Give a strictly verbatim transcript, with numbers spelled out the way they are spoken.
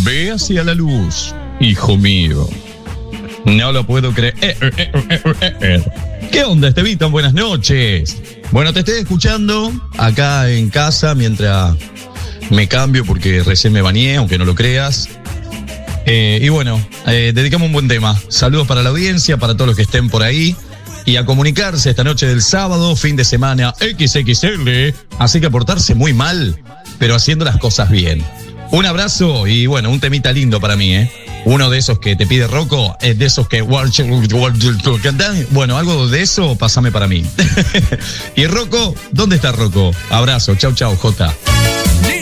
Ve hacia la luz, hijo mío. No lo puedo creer. Eh, eh, eh, eh, eh, eh. ¿Qué onda, Estevitan? Buenas noches. Bueno, te estoy escuchando acá en casa mientras me cambio porque recién me bañé, aunque no lo creas. Eh, y bueno, eh, dedicamos un buen tema. Saludos para la audiencia, para todos los que estén por ahí. Y a comunicarse esta noche del sábado, fin de semana equis equis ele. Así que a portarse muy mal, pero haciendo las cosas bien. Un abrazo y bueno, un temita lindo para mí, ¿eh? Uno de esos que te pide Rocco, es de esos que... Bueno, algo de eso, pásame para mí. Y Rocco, ¿dónde está Rocco? Abrazo, chau, chau, Jota.